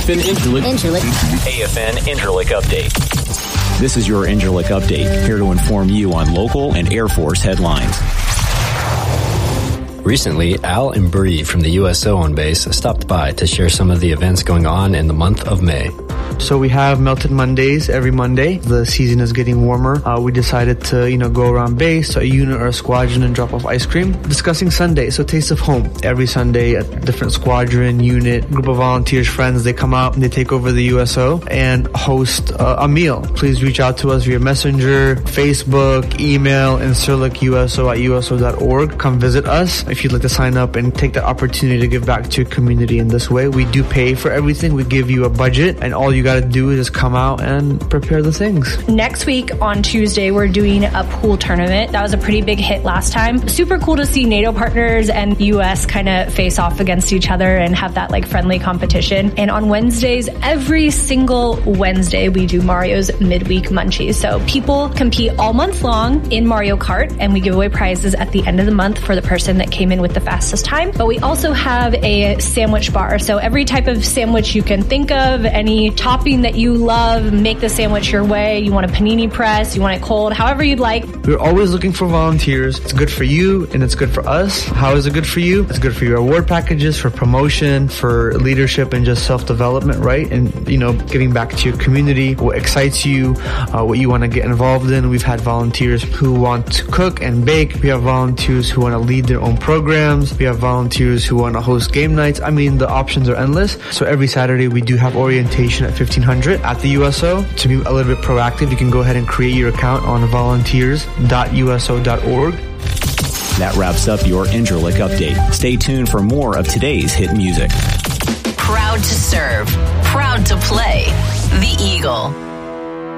AFN Interlick Update. This is your Interlick Update, here to inform you on local and Air Force headlines. Recently, Al and Bree from the USO on base stopped by to share some of the events going on in the month of May. So we have Melted Mondays every Monday. The season is getting warmer. We decided to, go around base to a unit or a squadron and drop off ice cream. Discussing Sunday, so Taste of Home. Every Sunday, a different squadron, unit, group of volunteers, friends, they come out and they take over the USO and host a meal. Please reach out to us via Messenger, Facebook, email, and incirlicUSO@uso.org. Come visit us if you'd like to sign up and take the opportunity to give back to your community in this way. We do pay for everything. We give you a budget, and all you got to do is just come out and prepare the things. Next week on Tuesday, we're doing a pool tournament. That was a pretty big hit last time. Super cool to see NATO partners and US kind of face off against each other and have that friendly competition. And on Wednesdays, every single Wednesday, we do Mario's Midweek Munchies. So people compete all month long in Mario Kart, and we give away prizes at the end of the month for the person that came in with the fastest time. But we also have a sandwich bar. So every type of sandwich you can think of, any topping that you love, make the sandwich your way. You want a panini press, you want it cold, however you'd like. We're always looking for volunteers. It's good for you and it's good for us. How is it good for you? It's good for your award packages, for promotion, for leadership and just self-development, right? And, giving back to your community, what excites you, what you want to get involved in. We've had volunteers who want to cook and bake. We have volunteers who want to lead their own programs. We have volunteers who want to host game nights. The options are endless. So every Saturday we do have orientation at 1500 at the USO. To be a little bit proactive, you can go ahead and create your account on volunteers.uso.org. That wraps up your Interlick Update. Stay tuned for more of today's hit music. Proud to serve, proud to play. The Eagle.